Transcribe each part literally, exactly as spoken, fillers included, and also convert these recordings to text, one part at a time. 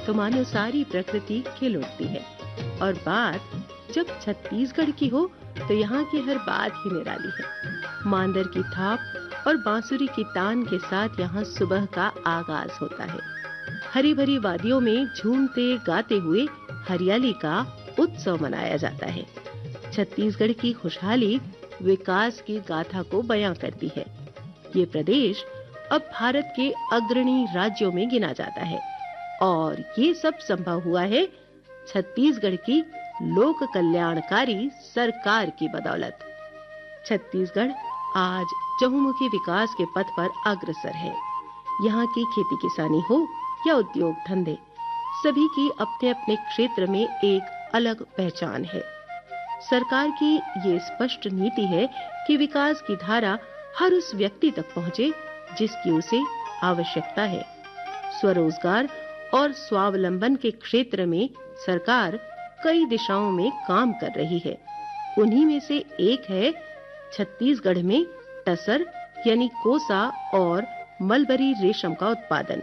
तो मानो सारी प्रकृति खिल उठती है। और बात जब छत्तीसगढ़ की हो तो यहाँ की हर बात ही निराली है। मांदर की थाप और बांसुरी की तान के साथ यहाँ सुबह का आगाज होता है। हरी भरी वादियों में झूमते गाते हुए हरियाली का उत्सव मनाया जाता है। छत्तीसगढ़ की खुशहाली विकास की गाथा को बयां करती है। ये प्रदेश अब भारत के अग्रणी राज्यों में गिना जाता है और ये सब संभव हुआ है छत्तीसगढ़ की लोक कल्याणकारी सरकार की बदौलत। छत्तीसगढ़ आज चहुमुखी विकास के पथ पर अग्रसर है। यहाँ की खेती किसानी हो या उद्योग धंधे, सभी की अपने अपने क्षेत्र में एक अलग पहचान है। सरकार की ये स्पष्ट नीति है कि विकास की धारा हर उस व्यक्ति तक पहुंचे जिसकी उसे आवश्यकता है। स्वरोजगार और स्वावलंबन के क्षेत्र में सरकार कई दिशाओं में काम कर रही है। उन्हीं में से एक है छत्तीसगढ़ में टसर यानी कोसा और मलबरी रेशम का उत्पादन।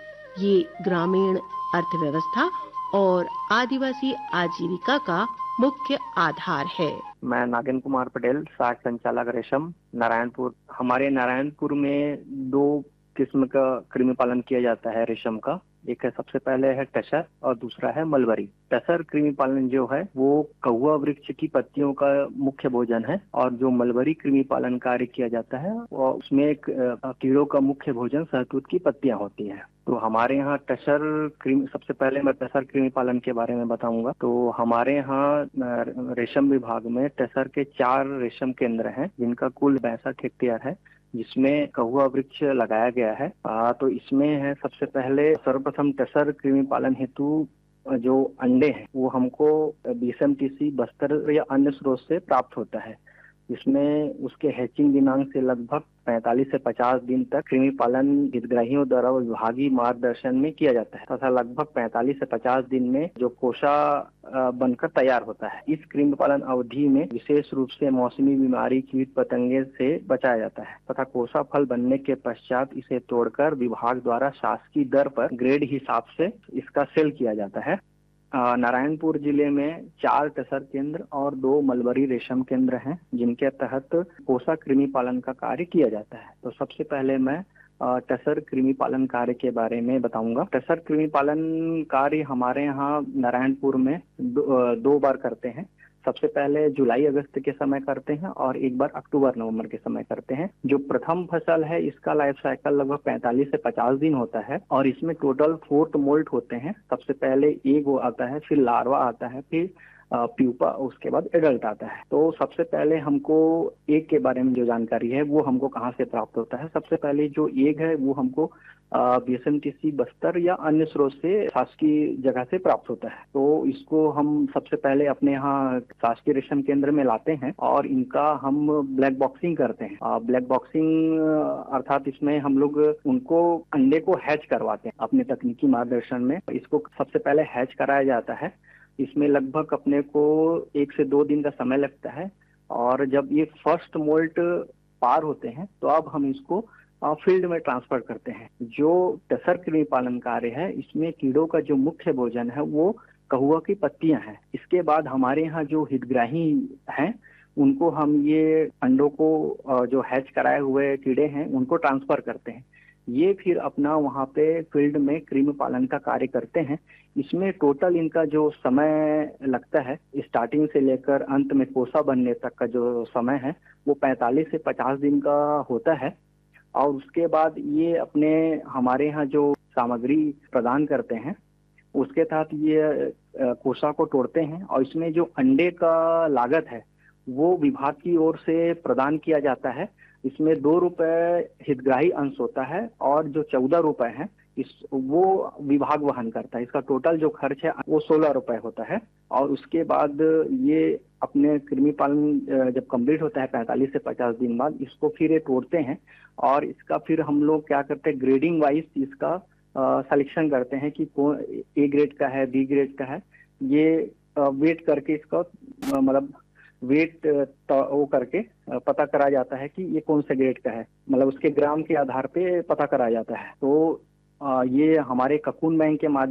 ये ग्रामीण अर्थव्यवस्था और आदिवासी आजीविका का मुख्य आधार है। मैं नागेंद्र कुमार पटेल, साठ संचालक रेशम, नारायणपुर। हमारे नारायणपुर में दो किस्म का कृमि पालन किया जाता है रेशम का। एक है, सबसे पहले है टसर और दूसरा है मलबरी। टसर कृमि पालन जो है वो कहुआ वृक्ष की पत्तियों का मुख्य भोजन है और जो मलबरी कृमि पालन कार्य किया जाता है वो उसमें एक कीड़ों का मुख्य भोजन शहतूत की पत्तियां होती हैं। तो हमारे यहाँ टसर कृमि, सबसे पहले मैं टसर कृमि पालन के बारे में बताऊंगा। तो हमारे यहाँ रेशम विभाग में टसर के चार रेशम केंद्र हैं जिनका कुल पैंसठ हेक्टेयर है, जिसमें कहुआ वृक्ष लगाया गया है। आ, तो इसमें है सबसे पहले सर्वप्रथम टसर कृमि पालन हेतु जो अंडे हैं वो हमको बीएसएमटीसी बस्तर या अन्य स्रोत से प्राप्त होता है। इसमें उसके हैचिंग दिनांक से लगभग पैंतालीस से पचास दिन तक कृमि पालन हितग्राहियों द्वारा विभागीय मार्गदर्शन में किया जाता है तथा लगभग पैंतालीस से पचास दिन में जो कोशा बनकर तैयार होता है। इस कृमि पालन अवधि में विशेष रूप से मौसमी बीमारी, कीट पतंगे से बचाया जाता है तथा कोशा फल बनने के पश्चात इसे तोड़कर विभाग द्वारा शासकीय दर पर ग्रेड हिसाब से इसका सेल किया जाता है। नारायणपुर जिले में चार टसर केंद्र और दो मलबरी रेशम केंद्र हैं जिनके तहत कोसा कृमि पालन का कार्य किया जाता है। तो सबसे पहले मैं टसर कृमि पालन कार्य के बारे में बताऊंगा। टसर कृमि पालन कार्य हमारे यहाँ नारायणपुर में दो, दो बार करते हैं। सबसे पहले जुलाई अगस्त के समय करते हैं और एक बार अक्टूबर नवंबर के समय करते हैं। जो प्रथम फसल है इसका लाइफ साइकिल लगभग पैंतालीस से पचास दिन होता है और इसमें टोटल फोर्थ मोल्ट होते हैं। सबसे पहले एग आता है, फिर लार्वा आता है, फिर प्यूपा, उसके बाद एडल्ट आता है। तो सबसे पहले हमको एग के बारे में जो जानकारी है वो हमको कहाँ से प्राप्त होता है। सबसे पहले जो एग है वो हमको बीएसएमटीसी बस्तर या अन्य स्रोत से शासकीय जगह से प्राप्त होता है। तो इसको हम सबसे पहले अपने यहाँ शासकीय रेशम केंद्र में लाते हैं और इनका हम ब्लैक बॉक्सिंग करते हैं। ब्लैक बॉक्सिंग अर्थात इसमें हम लोग उनको अंडे को हैच करवाते हैं अपने तकनीकी मार्गदर्शन में। इसको सबसे पहले हैच कराया जाता है। इसमें लगभग अपने को एक से दो दिन का समय लगता है और जब ये फर्स्ट मोल्ट पार होते हैं तो अब हम इसको फील्ड में ट्रांसफर करते हैं। जो टसर कृमि पालन कार्य है इसमें कीड़ों का जो मुख्य भोजन है वो कहुआ की पत्तियां हैं। इसके बाद हमारे यहाँ जो हितग्राही हैं उनको हम ये अंडों को जो हैच कराए हुए कीड़े हैं उनको ट्रांसफर करते हैं। ये फिर अपना वहाँ पे फील्ड में कृमि पालन का कार्य करते हैं। इसमें टोटल इनका जो समय लगता है स्टार्टिंग से लेकर अंत में कोसा बनने तक का जो समय है वो पैंतालीस से पचास दिन का होता है। और उसके बाद ये अपने हमारे यहाँ जो सामग्री प्रदान करते हैं उसके तहत ये कोसा को तोड़ते हैं और इसमें जो अंडे का लागत है वो विभाग की ओर से प्रदान किया जाता है। इसमें दो रुपए हितग्राही अंश होता है और जो चौदह रुपए है इस वो विभाग वहन करता है। इसका टोटल जो खर्च है वो सोलह रुपए होता है। और उसके बाद ये अपने कृमि पालन जब कंप्लीट होता है पैंतालीस से पचास दिन बाद इसको फिर ये तोड़ते हैं और इसका फिर हम लोग क्या करते हैं ग्रेडिंग वाइज इसका सिलेक्शन करते हैं कि कौन ए ग्रेड का है, बी ग्रेड का है। ये वेट करके इसका मतलब वेट वो करके पता करा जाता है कि ये कौन से ग्रेड का है, मतलब उसके ग्राम के आधार पे पता करा जाता है। तो ये हमारे ककून बैंक के माध्यम